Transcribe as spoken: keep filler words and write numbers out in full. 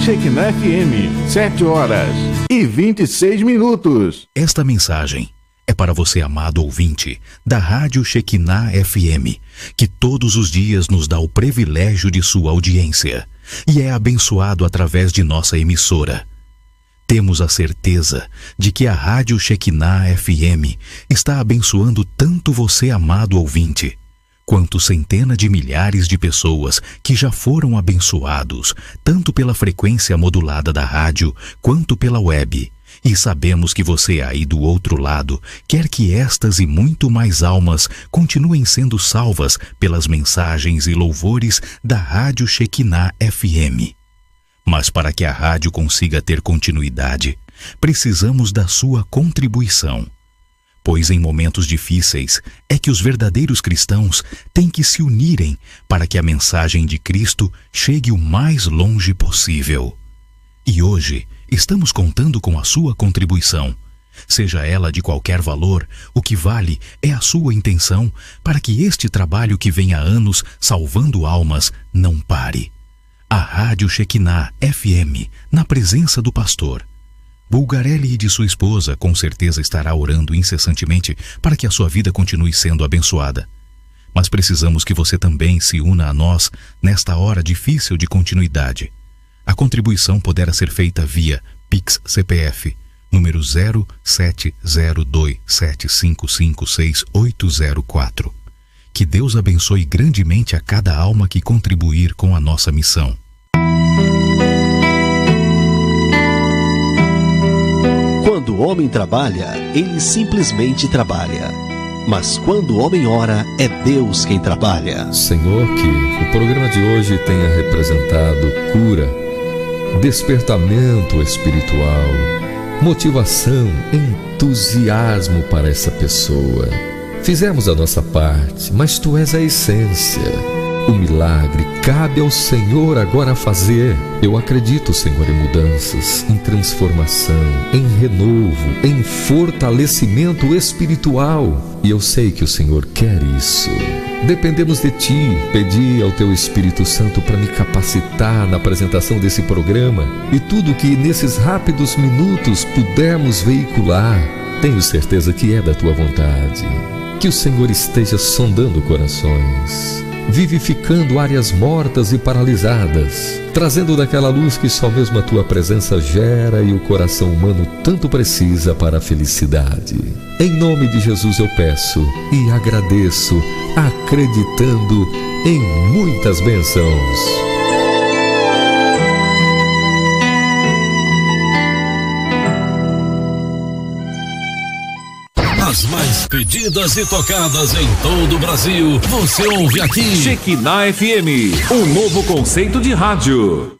Shekinah F M, sete horas e vinte e seis minutos. Esta mensagem é para você, amado ouvinte da Rádio Shekinah F M, que todos os dias nos dá o privilégio de sua audiência e é abençoado através de nossa emissora. Temos a certeza de que a Rádio Shekinah F M está abençoando tanto você, amado ouvinte, quanto centenas de milhares de pessoas que já foram abençoados, tanto pela frequência modulada da rádio, quanto pela web. E sabemos que você aí do outro lado quer que estas e muito mais almas continuem sendo salvas pelas mensagens e louvores da Rádio Shekinah F M. Mas para que a rádio consiga ter continuidade, precisamos da sua contribuição. Pois em momentos difíceis é que os verdadeiros cristãos têm que se unirem para que a mensagem de Cristo chegue o mais longe possível. E hoje estamos contando com a sua contribuição. Seja ela de qualquer valor, o que vale é a sua intenção para que este trabalho que vem há anos salvando almas não pare. A Rádio Shekinah F M, na presença do pastor Bulgarelli e de sua esposa, com certeza estará orando incessantemente para que a sua vida continue sendo abençoada. Mas precisamos que você também se una a nós nesta hora difícil de continuidade. A contribuição poderá ser feita via Pix C P F, número zero sete zero dois sete cinco cinco seis oito zero quatro. Que Deus abençoe grandemente a cada alma que contribuir com a nossa missão. Quando o homem trabalha, ele simplesmente trabalha. Mas quando o homem ora, é Deus quem trabalha. Senhor, que o programa de hoje tenha representado cura, despertamento espiritual, motivação, entusiasmo para essa pessoa. Fizemos a nossa parte, mas Tu és a essência. O milagre cabe ao Senhor agora fazer. Eu acredito, Senhor, em mudanças, em transformação, em renovo, em fortalecimento espiritual. E eu sei que o Senhor quer isso. Dependemos de Ti. Pedi ao Teu Espírito Santo para me capacitar na apresentação desse programa e tudo que nesses rápidos minutos pudermos veicular, tenho certeza que é da Tua vontade. Que o Senhor esteja sondando corações, vivificando áreas mortas e paralisadas, trazendo daquela luz que só mesmo a Tua presença gera e o coração humano tanto precisa para a felicidade. Em nome de Jesus eu peço e agradeço, acreditando em muitas bênçãos. As mais pedidas e tocadas em todo o Brasil, você ouve aqui. Shekinah F M, um novo conceito de rádio.